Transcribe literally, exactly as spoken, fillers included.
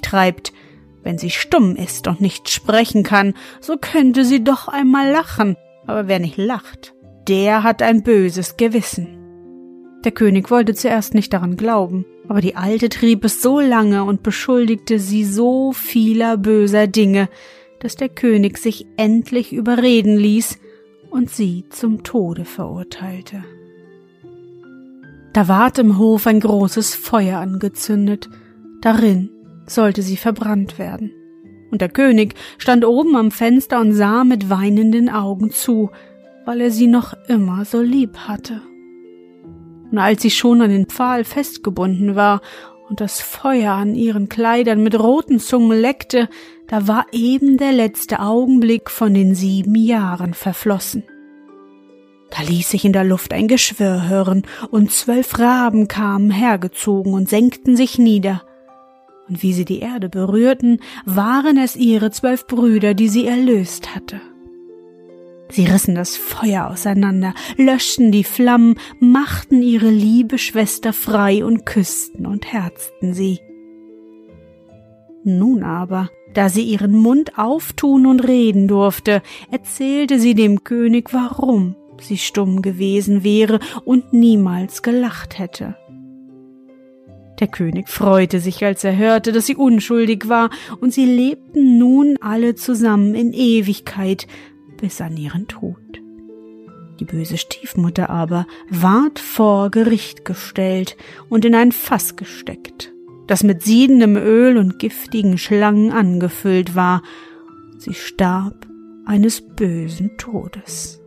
treibt. Wenn sie stumm ist und nicht sprechen kann, so könnte sie doch einmal lachen, aber wer nicht lacht, der hat ein böses Gewissen. Der König wollte zuerst nicht daran glauben, aber die Alte trieb es so lange und beschuldigte sie so vieler böser Dinge, dass der König sich endlich überreden ließ und sie zum Tode verurteilte. Da ward im Hof ein großes Feuer angezündet, darin sollte sie verbrannt werden. Und der König stand oben am Fenster und sah mit weinenden Augen zu, weil er sie noch immer so lieb hatte. Und als sie schon an den Pfahl festgebunden war und das Feuer an ihren Kleidern mit roten Zungen leckte, da war eben der letzte Augenblick von den sieben Jahren verflossen. Da ließ sich in der Luft ein Geschwirr hören, und zwölf Raben kamen hergezogen und senkten sich nieder. Und wie sie die Erde berührten, waren es ihre zwölf Brüder, die sie erlöst hatte. Sie rissen das Feuer auseinander, löschten die Flammen, machten ihre liebe Schwester frei und küssten und herzten sie. Nun aber, da sie ihren Mund auftun und reden durfte, erzählte sie dem König, warum sie stumm gewesen wäre und niemals gelacht hätte. Der König freute sich, als er hörte, dass sie unschuldig war, und sie lebten nun alle zusammen in Ewigkeit bis an ihren Tod. Die böse Stiefmutter aber ward vor Gericht gestellt und in ein Fass gesteckt, das mit siedendem Öl und giftigen Schlangen angefüllt war. Sie starb eines bösen Todes.